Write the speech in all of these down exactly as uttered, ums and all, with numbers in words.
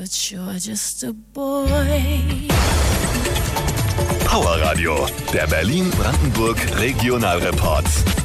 but you're just a boy. Power Radio, der Berlin-Brandenburg Regionalreport.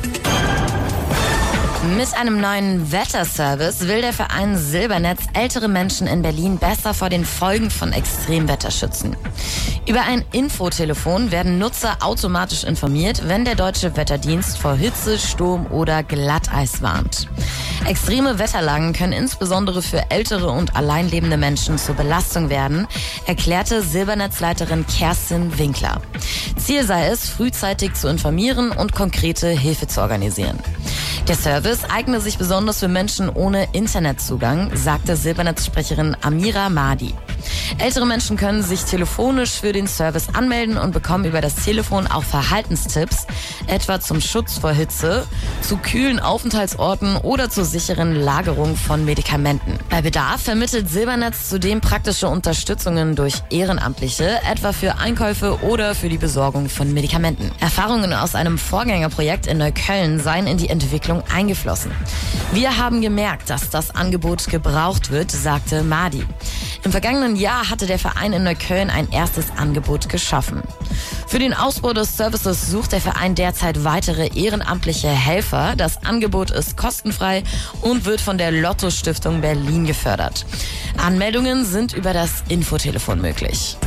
Mit einem neuen Wetterservice will der Verein Silbernetz ältere Menschen in Berlin besser vor den Folgen von Extremwetter schützen. Über ein Infotelefon werden Nutzer automatisch informiert, wenn der Deutsche Wetterdienst vor Hitze, Sturm oder Glatteis warnt. Extreme Wetterlagen können insbesondere für ältere und alleinlebende Menschen zur Belastung werden, erklärte Silbernetzleiterin Kerstin Winkler. Ziel sei es, frühzeitig zu informieren und konkrete Hilfe zu organisieren. Der Service eigne sich besonders für Menschen ohne Internetzugang, sagte Silbernetz-Sprecherin Amira Mahdi. Ältere Menschen können sich telefonisch für den Service anmelden und bekommen über das Telefon auch Verhaltenstipps, etwa zum Schutz vor Hitze, zu kühlen Aufenthaltsorten oder zur sicheren Lagerung von Medikamenten. Bei Bedarf vermittelt Silbernetz zudem praktische Unterstützungen durch Ehrenamtliche, etwa für Einkäufe oder für die Besorgung von Medikamenten. Erfahrungen aus einem Vorgängerprojekt in Neukölln seien in die Entwicklung eingeflossen. Wir haben gemerkt, dass das Angebot gebraucht wird, sagte Mahdi. Im vergangenen Jahr hatte der Verein in Neukölln ein erstes Angebot geschaffen. Für den Ausbau des Services sucht der Verein derzeit weitere ehrenamtliche Helfer. Das Angebot ist kostenfrei und wird von der Lotto-Stiftung Berlin gefördert. Anmeldungen sind über das Infotelefon möglich.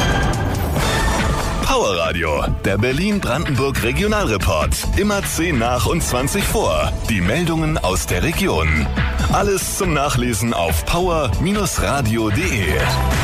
Power Radio, der Berlin-Brandenburg Regionalreport. Immer zehn nach und zwanzig vor. Die Meldungen aus der Region. Alles zum Nachlesen auf power Bindestrich radio punkt de.